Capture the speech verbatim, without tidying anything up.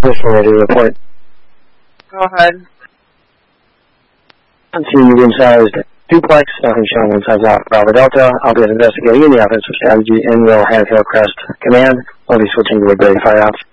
Position ready to report. Go ahead. Continued inside duplex, nothing showing inside out. Bravo Delta, I'll be investigating any offensive strategy in Will Handhill Crest Command. I'll be switching to a gray firehouse.